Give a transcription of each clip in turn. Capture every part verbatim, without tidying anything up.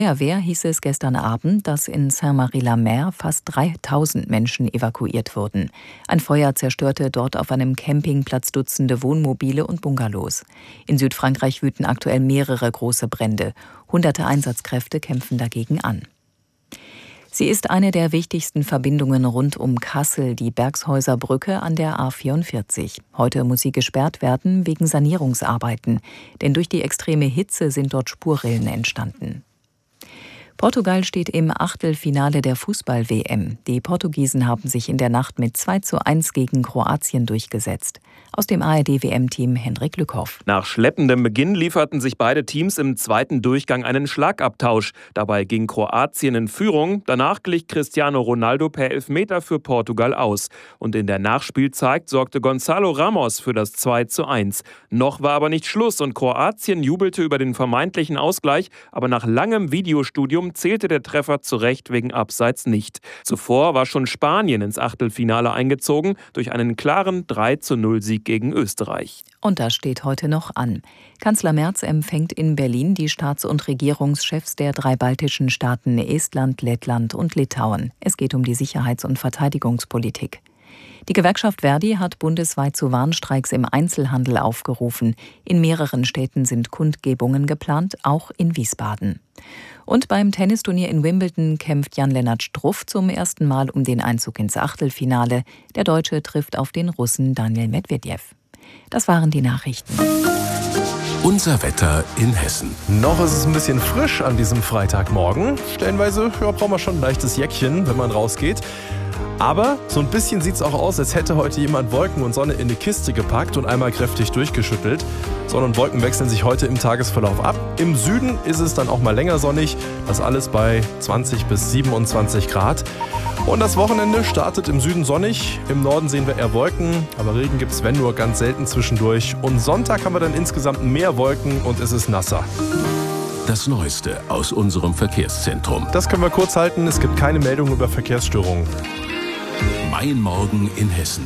Feuerwehr hieß es gestern Abend, dass in Saint-Marie-la-Mer fast dreitausend Menschen evakuiert wurden. Ein Feuer zerstörte dort auf einem Campingplatz Dutzende Wohnmobile und Bungalows. In Südfrankreich wüten aktuell mehrere große Brände. Hunderte Einsatzkräfte kämpfen dagegen an. Sie ist eine der wichtigsten Verbindungen rund um Kassel, die Bergshäuser Brücke an der A vierundvierzig. Heute muss sie gesperrt werden wegen Sanierungsarbeiten, denn durch die extreme Hitze sind dort Spurrillen entstanden. Portugal steht im Achtelfinale der Fußball-W M. Die Portugiesen haben sich in der Nacht mit zwei zu eins gegen Kroatien durchgesetzt. Aus dem A R D-W M-Team Hendrik Lückhoff. Nach schleppendem Beginn lieferten sich beide Teams im zweiten Durchgang einen Schlagabtausch. Dabei ging Kroatien in Führung. Danach glich Cristiano Ronaldo per Elfmeter für Portugal aus. Und in der Nachspielzeit sorgte Gonzalo Ramos für das zwei zu eins. Noch war aber nicht Schluss und Kroatien jubelte über den vermeintlichen Ausgleich. Aber nach langem Videostudium zählte der Treffer zu Recht wegen Abseits nicht. Zuvor war schon Spanien ins Achtelfinale eingezogen durch einen klaren drei zu null Sieg gegen Österreich. Und das steht heute noch an. Kanzler Merz empfängt in Berlin die Staats- und Regierungschefs der drei baltischen Staaten Estland, Lettland und Litauen. Es geht um die Sicherheits- und Verteidigungspolitik. Die Gewerkschaft Verdi hat bundesweit zu Warnstreiks im Einzelhandel aufgerufen. In mehreren Städten sind Kundgebungen geplant, auch in Wiesbaden. Und beim Tennisturnier in Wimbledon kämpft Jan-Lennart Struff zum ersten Mal um den Einzug ins Achtelfinale. Der Deutsche trifft auf den Russen Daniil Medvedev. Das waren die Nachrichten. Unser Wetter in Hessen. Noch ist es ein bisschen frisch an diesem Freitagmorgen. Stellenweise ja, braucht man schon ein leichtes Jäckchen, wenn man rausgeht. Aber so ein bisschen sieht es auch aus, als hätte heute jemand Wolken und Sonne in eine Kiste gepackt und einmal kräftig durchgeschüttelt. Sonne und Wolken wechseln sich heute im Tagesverlauf ab. Im Süden ist es dann auch mal länger sonnig. Das alles bei zwanzig bis siebenundzwanzig Grad. Und das Wochenende startet im Süden sonnig. Im Norden sehen wir eher Wolken, aber Regen gibt es, wenn nur, ganz selten zwischendurch. Und Sonntag haben wir dann insgesamt mehr Wolken und es ist nasser. Das Neueste aus unserem Verkehrszentrum. Das können wir kurz halten. Es gibt keine Meldung über Verkehrsstörungen. Mein Morgen in Hessen.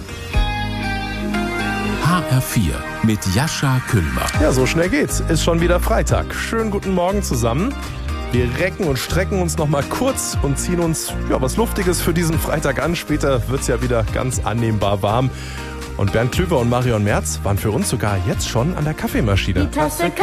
H R vier mit Jascha Küllmer. Ja, so schnell geht's. Ist schon wieder Freitag. Schönen guten Morgen zusammen. Wir recken und strecken uns noch mal kurz und ziehen uns ja, was Luftiges für diesen Freitag an. Später wird's ja wieder ganz annehmbar warm. Und Bernd Klüver und Marion Merz waren für uns sogar jetzt schon an der Kaffeemaschine. Die Tasse